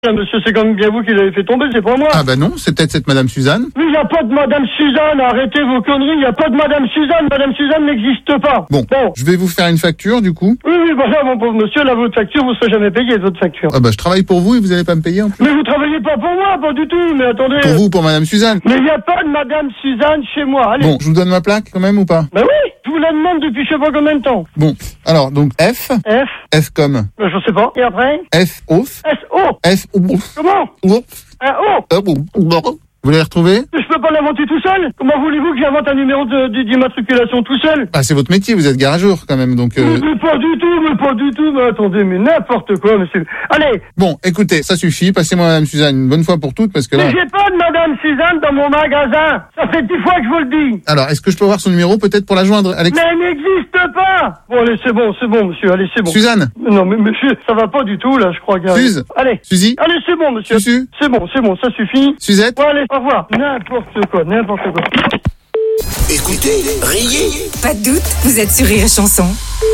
Là, monsieur, c'est quand même bien vous qui l'avez fait tomber, c'est pas moi. Ah bah non, c'est peut-être cette Madame Suzanne. Oui, il n'y a pas de Madame Suzanne, arrêtez vos conneries, il n'y a pas de Madame Suzanne n'existe pas. Bon, je vais vous faire une facture du coup. Oui, voilà, mon pauvre monsieur, là, votre facture, vous ne serez jamais payé, votre facture. Ah bah je travaille pour vous et vous allez pas me payer en plus. Mais vous travaillez pas pour moi, pas du tout, mais attendez. Pour vous, pour Madame Suzanne. Mais il n'y a pas de Madame Suzanne chez moi, allez. Bon, je vous donne ma plaque quand même ou pas? Ben oui, je vous la demande depuis je sais pas combien de temps. Bon, alors donc F. F. F comme. Je sais pas, et après? F, ouf. S-O. F, ouf. Comment? Ouf. Un O. Vous l'avez retrouvé? Je peux pas l'inventer tout seul. Comment voulez-vous que j'invente un numéro d'immatriculation tout seul? Ah, c'est votre métier, vous êtes garageur quand même, donc... Mais pas du tout, mais attendez, mais n'importe quoi, monsieur. Allez. Bon, écoutez, ça suffit, passez-moi Madame Suzanne une bonne fois pour toutes, parce que là... Mais j'ai pas de Madame Suzanne dans mon magasin. Ça fait 10 fois que je vous le dis. Alors, est-ce que je peux avoir son numéro peut-être pour la joindre, Alex? Mais elle n'existe pas. Bon, allez, c'est bon, monsieur, allez, c'est bon. Suzanne? Non, mais monsieur, ça va pas du tout, là, je crois que... Suze? Allez. Suzy? Allez, c'est bon, monsieur. Suzu? C'est bon, ça suffit. Suzette? Bon, allez, au revoir. N'importe quoi. Écoutez, riez. Pas de doute, vous êtes sur Rire et Chanson.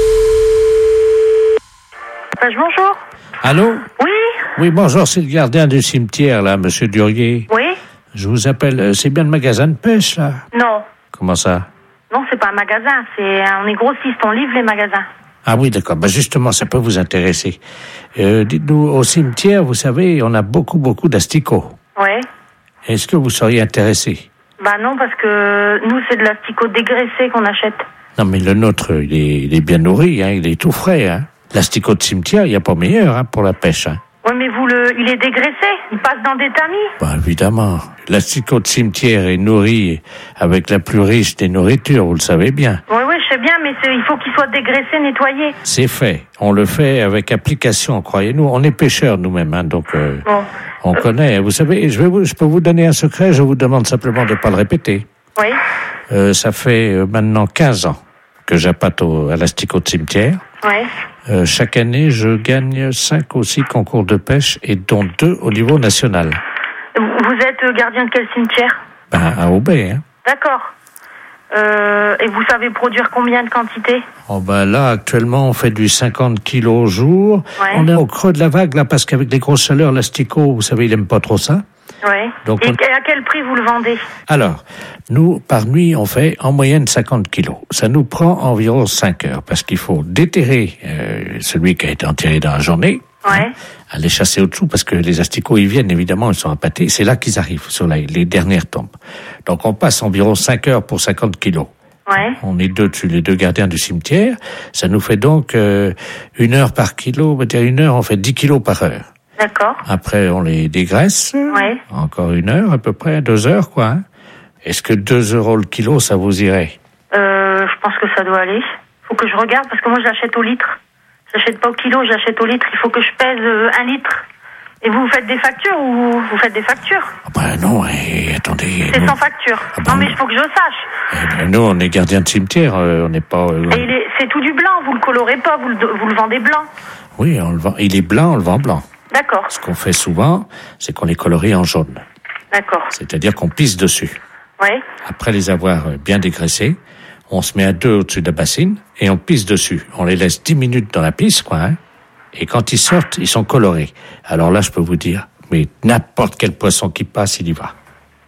Bonjour. Allô? Oui. Oui, bonjour, c'est le gardien du cimetière, là, monsieur Durier. Oui. Je vous appelle, c'est bien le magasin de pêche, là? Non. Comment ça? Non, c'est pas un magasin, on est grossiste, on livre les magasins. Ah oui, d'accord, bah justement, ça peut vous intéresser. Dites-nous, au cimetière, vous savez, on a beaucoup d'asticots. Ouais. Est-ce que vous seriez intéressé? Bah non, parce que nous, c'est de l'asticot dégraissé qu'on achète. Non, mais le nôtre, il est bien nourri, hein, il est tout frais, hein. L'asticot de cimetière, il n'y a pas meilleur, hein, pour la pêche, hein. Ouais, mais il est dégraissé, il passe dans des tamis. Bah évidemment, l'asticot de cimetière est nourri avec la plus riche des nourritures, vous le savez bien. Oui, je sais bien, mais il faut qu'il soit dégraissé, nettoyé. C'est fait, on le fait avec application, croyez-nous, on est pêcheurs nous-mêmes, hein, donc on connaît. Vous savez, je peux vous donner un secret, je vous demande simplement de ne pas le répéter. Oui. Ça fait maintenant 15 ans que j'appâte à l'asticot de cimetière. Oui. Chaque année, je gagne 5 ou 6 concours de pêche et dont 2 au niveau national. Vous êtes gardien de quel cimetière? Ben, à Aubais, hein. D'accord. Et vous savez produire combien de quantité? Oh ben là, actuellement, on fait du 50 kilos au jour. Ouais. On est au creux de la vague, là, parce qu'avec les grosses chaleurs, l'asticot, vous savez, il aime pas trop ça. Ouais. Donc et à quel prix vous le vendez? Alors, nous, par nuit, on fait en moyenne 50 kilos. Ça nous prend environ 5 heures, parce qu'il faut déterrer celui qui a été enterré dans la journée. Ouais. Hein, aller chasser au-dessous, parce que les asticots, ils viennent, évidemment, ils sont appâtés. C'est là qu'ils arrivent, sur les dernières tombes. Donc, on passe environ 5 heures pour 50 kilos. Ouais. On est les deux gardiens du cimetière. Ça nous fait donc 1 heure par kilo. On va dire 1 heure, on fait 10 kilos par heure. D'accord. Après, on les dégraisse. Ouais. Encore 1 heure, à peu près, 2 heures, quoi. Hein. Est-ce que 2 € le kilo, ça vous irait? Je pense que ça doit aller. Faut que je regarde, parce que moi, je l'achète au litre. J'achète pas au kilo, j'achète au litre. Il faut que je pèse 1 litre. Et vous faites des factures ou vous faites des factures? Ah ben non, attendez. C'est sans facture. Ah ben non, mais il faut que je sache. Nous, on est gardien de cimetière, on n'est pas... Et c'est tout du blanc, vous le colorez pas, vous le vendez blanc? Oui, on le vend. Il est blanc, on le vend blanc. D'accord. Ce qu'on fait souvent, c'est qu'on les colorie en jaune. D'accord. C'est-à-dire qu'on pisse dessus. Oui. Après les avoir bien dégraissés, on se met à 2 au-dessus de la bassine et on pisse dessus. On les laisse 10 minutes dans la pisse, quoi, hein. Et quand ils sortent, ils sont colorés. Alors là, je peux vous dire, mais n'importe quel poisson qui passe, il y va.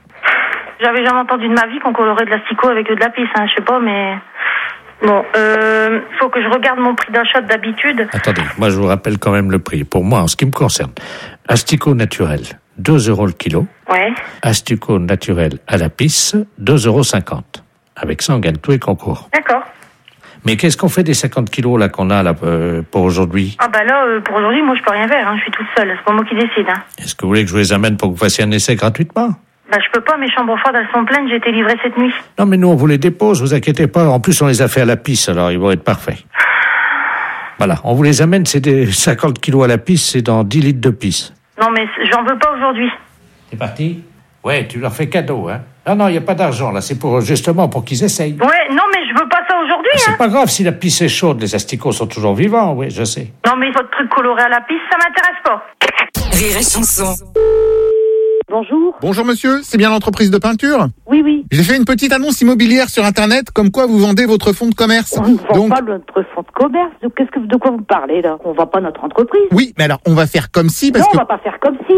J'avais jamais entendu de ma vie qu'on colorait de l'asticot avec de la pisse, hein, je sais pas, mais... Bon, faut que je regarde mon prix d'achat d'habitude. Attendez, moi je vous rappelle quand même le prix. Pour moi, en ce qui me concerne, asticot naturel, 2 € le kilo. Ouais. Asticot naturel à la pisse, 2,50 €. Avec ça, on gagne tous les concours. D'accord. Mais qu'est-ce qu'on fait des 50 kilos là qu'on a là pour aujourd'hui? Ah bah là, pour aujourd'hui, moi je peux rien faire, hein. Je suis toute seule, c'est pas moi qui décide. Hein. Est-ce que vous voulez que je vous les amène pour que vous fassiez un essai gratuitement? Bah je peux pas, mes chambres froides elles sont pleines, j'ai été livrée cette nuit. Non mais nous on vous les dépose, vous inquiétez pas. En plus on les a fait à la pisse, alors ils vont être parfaits. Voilà, on vous les amène, c'est des 50 kilos à la pisse, c'est dans 10 litres de pisse. Non mais j'en veux pas aujourd'hui. C'est parti? Ouais, tu leur fais cadeau, hein. Non, il n'y a pas d'argent, là, c'est justement pour qu'ils essayent. Ouais, non mais je veux pas ça aujourd'hui, C'est pas grave, si la pisse est chaude, les asticots sont toujours vivants, oui, je sais. Non mais votre truc coloré à la pisse, ça m'intéresse pas. Rire et Chanson. Bonjour. Bonjour monsieur, c'est bien l'entreprise de peinture? Oui, oui. J'ai fait une petite annonce immobilière sur Internet, comme quoi vous vendez votre fonds de commerce. On ne vend pas notre fonds de commerce. De quoi vous parlez, là? On vend pas notre entreprise. Oui, mais alors, on va faire comme si, Non, on va pas faire comme si.